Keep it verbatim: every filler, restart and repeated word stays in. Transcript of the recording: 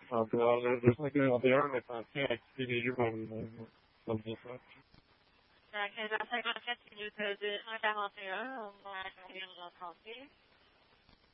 Donc, alors, le, le cinq vingt et un est en train à quitter les lieux comme, comme bien ça. À quinze heures cinquante-quatre minutes de un quarante et un, on va à la trente.